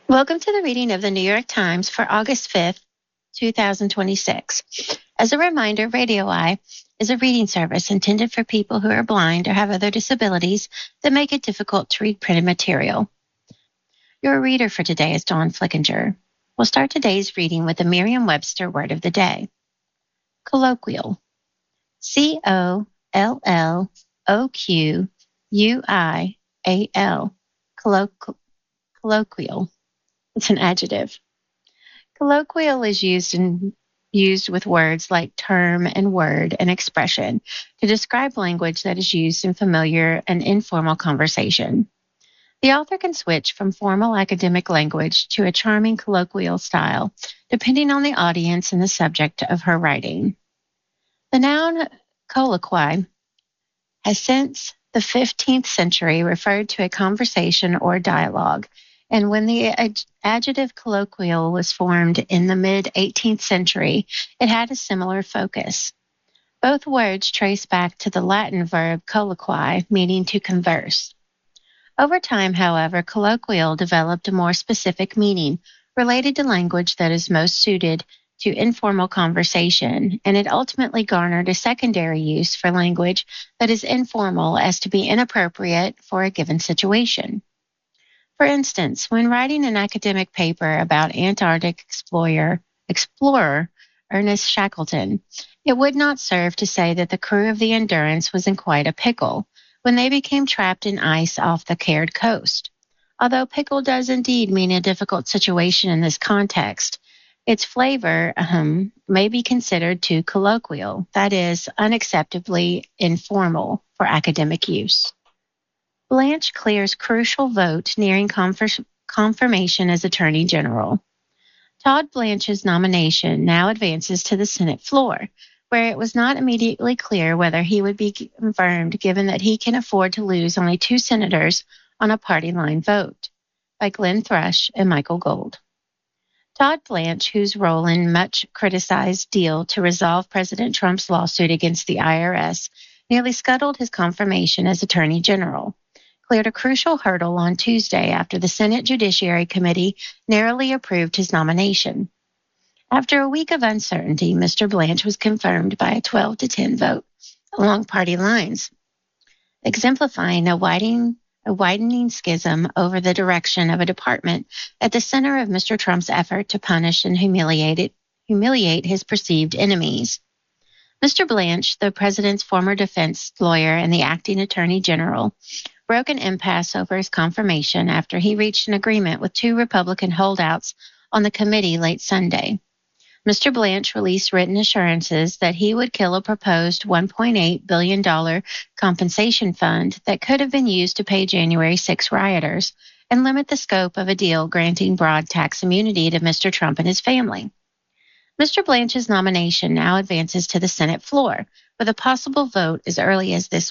Welcome to the reading of the New York Times for August 5th, 2026. As a reminder, Radio Eye is a reading service intended for people who are blind or have other disabilities that make it difficult to read printed material. Your reader for today is Dawn Flickinger. We'll start today's reading with the Merriam-Webster word of the day. Colloquial. C-O-L-L-O-Q-U-I-A-L. Colloquial. It's an adjective. Colloquial is used with words like term and word and expression to describe language that is used in familiar and informal conversation. The author can switch from formal academic language to a charming colloquial style, depending on the audience and the subject of her writing. The noun colloquy has since the 15th century referred to a conversation or dialogue, and when the adjective colloquial was formed in the mid-18th century, it had a similar focus. Both words trace back to the Latin verb colloqui, meaning to converse. Over time, however, colloquial developed a more specific meaning related to language that is most suited to informal conversation, and it ultimately garnered a secondary use for language that is informal as to be inappropriate for a given situation. For instance, when writing an academic paper about Antarctic explorer Ernest Shackleton, it would not serve to say that the crew of the Endurance was in quite a pickle when they became trapped in ice off the Caird coast. Although pickle does indeed mean a difficult situation in this context, its flavor may be considered too colloquial, that is, unacceptably informal for academic use. Blanche clears crucial vote nearing confirmation as Attorney General. Todd Blanche's nomination now advances to the Senate floor, where it was not immediately clear whether he would be confirmed given that he can afford to lose only 2 senators on a party line vote, by Glenn Thrush and Michael Gold. Todd Blanche, whose role in much criticized deal to resolve President Trump's lawsuit against the IRS nearly scuttled his confirmation as Attorney General, cleared a crucial hurdle on Tuesday after the Senate Judiciary Committee narrowly approved his nomination. After a week of uncertainty, Mr. Blanche was confirmed by a 12-10 vote along party lines, exemplifying a widening schism over the direction of a department at the center of Mr. Trump's effort to punish and humiliate his perceived enemies. Mr. Blanche, the president's former defense lawyer and the acting attorney general, broke an impasse over his confirmation after he reached an agreement with 2 Republican holdouts on the committee late Sunday. Mr. Blanche released written assurances that he would kill a proposed $1.8 billion compensation fund that could have been used to pay January 6 rioters and limit the scope of a deal granting broad tax immunity to Mr. Trump and his family. Mr. Blanche's nomination now advances to the Senate floor, with a possible vote as early as this